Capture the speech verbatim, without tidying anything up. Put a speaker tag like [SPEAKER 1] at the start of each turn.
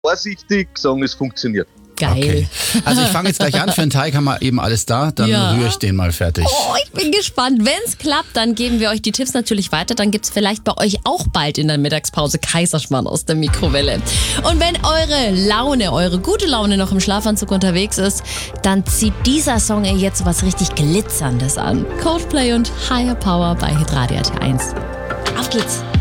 [SPEAKER 1] vorsichtig sagen, es funktioniert.
[SPEAKER 2] Geil.
[SPEAKER 3] Okay. Also ich fange jetzt gleich an, für den Teig haben wir eben alles da, dann
[SPEAKER 2] Ja.
[SPEAKER 3] rühre ich den mal fertig.
[SPEAKER 2] Oh, ich bin gespannt. Wenn es klappt, dann geben wir euch die Tipps natürlich weiter. Dann gibt es vielleicht bei euch auch bald in der Mittagspause Kaiserschmarrn aus der Mikrowelle. Und wenn eure Laune, eure gute Laune noch im Schlafanzug unterwegs ist, dann zieht dieser Song jetzt was richtig Glitzerndes an. Coldplay und Higher Power bei Hitradio R T eins. Auf geht's.